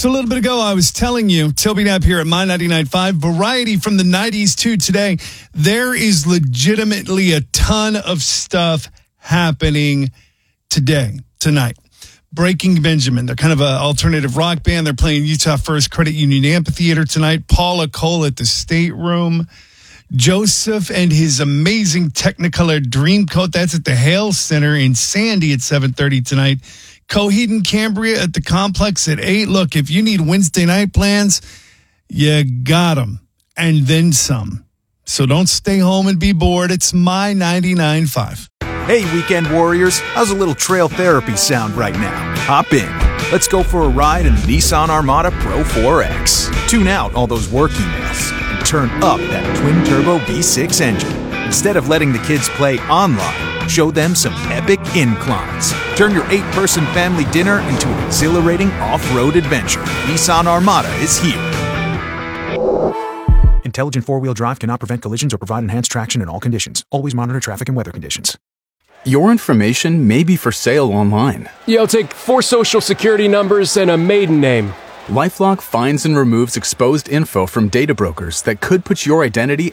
So a little bit ago, I was telling you, Toby Knapp here at My 99.5, variety from the 90s to today. There is legitimately a ton of stuff happening tonight. Breaking Benjamin, they're kind of an alternative rock band. They're playing Utah First Credit Union Amphitheater tonight. Paula Cole at the State Room. Joseph and his amazing Technicolor Dreamcoat. That's at the Hale Center in Sandy at 7:30 tonight. Coheed and Cambria at the Complex at 8. Look, if you need Wednesday night plans, you got them. And then some. So don't stay home and be bored. It's My 99.5. Hey, weekend warriors. How's a little trail therapy sound right now? Hop in. Let's go for a ride in the Nissan Armada Pro 4X. Tune out all those work emails and turn up that twin-turbo V6 engine. Instead of letting the kids play online, show them some epic inclines. Turn your 8-person family dinner into an exhilarating off-road adventure. Nissan Armada is here. Intelligent four-wheel drive cannot prevent collisions or provide enhanced traction in all conditions. Always monitor traffic and weather conditions. Your information may be for sale online. Yeah, I'll take 4 social security numbers and a maiden name. LifeLock finds and removes exposed info from data brokers that could put your identity